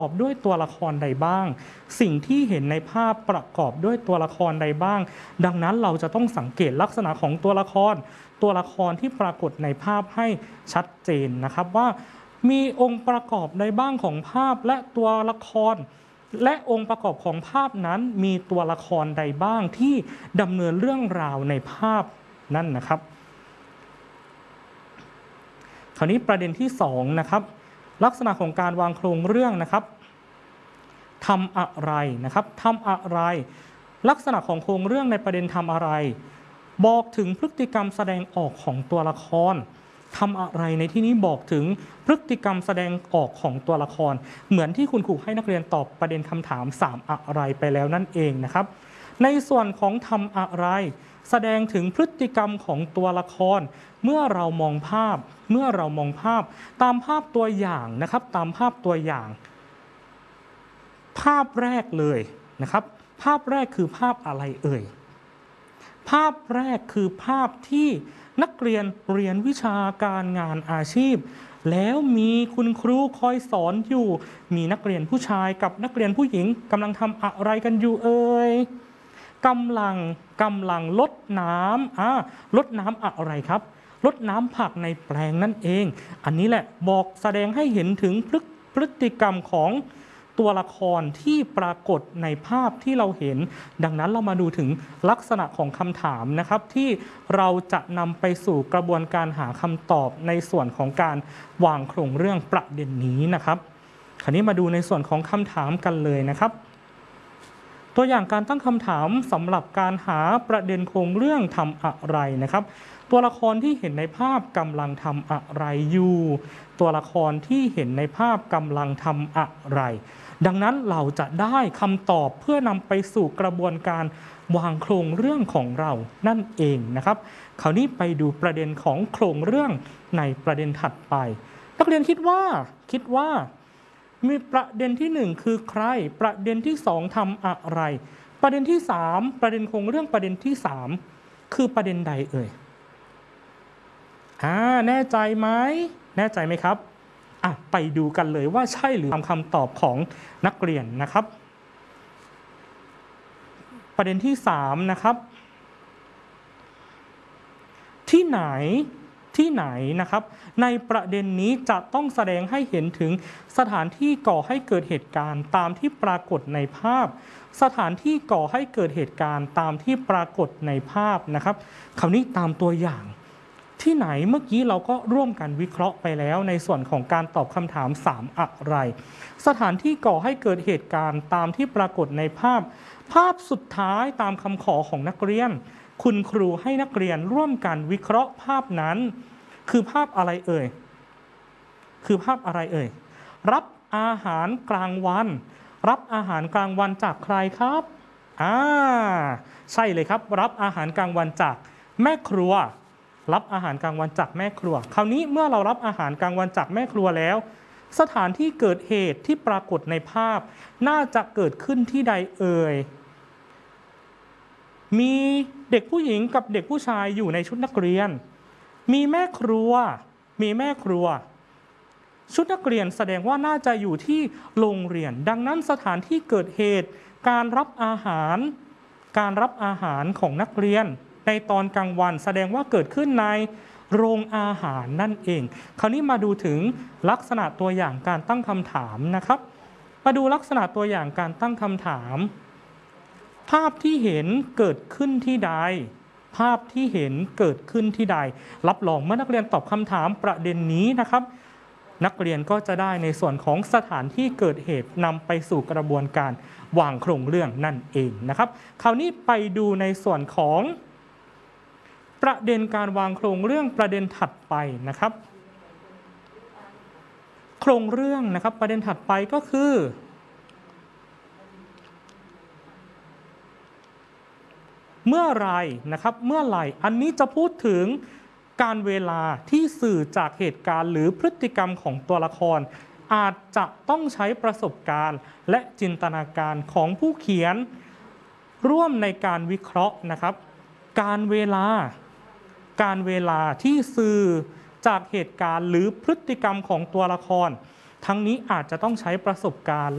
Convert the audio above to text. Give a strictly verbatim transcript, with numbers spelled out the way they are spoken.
ประกอบด้วยตัวละครใดบ้างสิ่งที่เห็นในภาพประกอบด้วยตัวละครใดบ้างดังนั้นเราจะต้องสังเกตลักษณะของตัวละครตัวละครที่ปรากฏในภาพให้ชัดเจนนะครับว่ามีองค์ประกอบใดบ้างของภาพและตัวละครและองค์ประกอบของภาพนั้นมีตัวละครใดบ้างที่ดำเนินเรื่องราวในภาพนั่นนะครับคราวนี้ประเด็นที่สองนะครับลักษณะของการวางโครงเรื่องนะครับทำอะไรนะครับทำอะไรลักษณะของโครงเรื่องในประเด็นทำอะไรบอกถึงพฤติกรรมแสดงออกของตัวละครทำอะไรในที่นี้บอกถึงพฤติกรรมแสดงออกของตัวละครเหมือนที่คุณครูให้นักเรียนตอบประเด็นคำถามสามอะไรไปแล้วนั่นเองนะครับในส่วนของทำอะไรแสดงถึงพฤติกรรมของตัวละครเมื่อเรามองภาพเมื่อเรามองภาพตามภาพตัวอย่างนะครับตามภาพตัวอย่างภาพแรกเลยนะครับภาพแรกคือภาพอะไรเอ่ยภาพแรกคือภาพที่นักเรียนเรียนวิชาการงานอาชีพแล้วมีคุณครูคอยสอนอยู่มีนักเรียนผู้ชายกับนักเรียนผู้หญิงกำลังทำอะไรกันอยู่เอ่ยกำลังกำลังลดน้ำอ่าลดน้ำอะไรครับลดน้ำผักในแปลงนั่นเองอันนี้แหละบอกแสดงให้เห็นถึงพฤติกรรมของตัวละครที่ปรากฏในภาพที่เราเห็นดังนั้นเรามาดูถึงลักษณะของคำถามนะครับที่เราจะนำไปสู่กระบวนการหาคำตอบในส่วนของการวางโครงเรื่องประเด็นนี้นะครับคราวนี้มาดูในส่วนของคำถามกันเลยนะครับตัวอย่างการตั้งคำถามสำหรับการหาประเด็นโครงเรื่องทำอะไรนะครับตัวละครที่เห็นในภาพกำลังทำอะไรอยู่ตัวละครที่เห็นในภาพกำลังทำอะไรดังนั้นเราจะได้คำตอบเพื่อนำไปสู่กระบวนการวางโครงเรื่องของเรานั่นเองนะครับคราวนี้ไปดูประเด็นของโครงเรื่องในประเด็นถัดไปนักเรียนคิดว่าคิดว่ามีประเด็นที่หนึ่งคือใครประเด็นที่สองทำอะไรประเด็นที่สามประเด็นโครงเรื่องประเด็นที่สามคือประเด็นใดเอ่ยอ่าแน่ใจไหมแน่ใจไหมครับอ่ะไปดูกันเลยว่าใช่หรือตามคำตอบของนักเรียนนะครับประเด็นที่สามนะครับที่ไหนที่ไหนนะครับในประเด็นนี้จะต้องแสดงให้เห็นถึงสถานที่ก่อให้เกิดเหตุการณ์ตามที่ปรากฏในภาพสถานที่ก่อให้เกิดเหตุการณ์ตามที่ปรากฏในภาพนะครับคราวนี้ตามตัวอย่างที่ไหนเมื่อกี้เราก็ร่วมกันวิเคราะห์ไปแล้วในส่วนของการตอบคำถามสามอะไรสถานที่ก่อให้เกิดเหตุการณ์ตามที่ปรากฏในภาพภาพสุดท้ายตามคำขอของนักเรียนคุณครูให้นักเรียนร่วมกันวิเคราะห์ภาพนั้นคือภาพอะไรเอ่ยคือภาพอะไรเอ่ยรับอาหารกลางวันรับอาหารกลางวันจากใครครับอ่าใช่เลยครับรับอาหารกลางวันจากแม่ครัวรับอาหารกลางวันจากแม่ครัวคราวนี้เมื่อเรารับอาหารกลางวันจากแม่ครัวแล้วสถานที่เกิดเหตุที่ปรากฏในภาพน่าจะเกิดขึ้นที่ใดเอ่ยมีเด็กผู้หญิงกับเด็กผู้ชายอยู่ในชุดนักเรียนมีแม่ครัวมีแม่ครัวชุดนักเรียนแสดงว่าน่าจะอยู่ที่โรงเรียนดังนั้นสถานที่เกิดเหตุการรับอาหารการรับอาหารของนักเรียนในตอนกลางวันแสดงว่าเกิดขึ้นในโรงอาหารนั่นเองคราวนี้มาดูถึงลักษณะตัวอย่างการตั้งคำถามนะครับมาดูลักษณะตัวอย่างการตั้งคำถามภาพที่เห็นเกิดขึ้นที่ใดภาพที่เห็นเกิดขึ้นที่ใดรับรองเมื่อนักเรียนตอบคำถามประเด็นนี้นะครับนักเรียนก็จะได้ในส่วนของสถานที่เกิดเหตุนำไปสู่กระบวนการวางโครงเรื่องนั่นเองนะครับคราวนี้ไปดูในส่วนของประเด็นการวางโครงเรื่องประเด็นถัดไปนะครับโครงเรื่องนะครับประเด็นถัดไปก็คือเมื่อไรนะครับเมื่อไหร่อันนี้จะพูดถึงการเวลาที่สื่อจากเหตุการณ์หรือพฤติกรรมของตัวละครอาจจะต้องใช้ประสบการณ์และจินตนาการของผู้เขียนร่วมในการวิเคราะห์นะครับการเวลาการเวลาที่สื่อจากเหตุการณ์หรือพฤติกรรมของตัวละครทั้งนี้อาจจะต้องใช้ประสบการณ์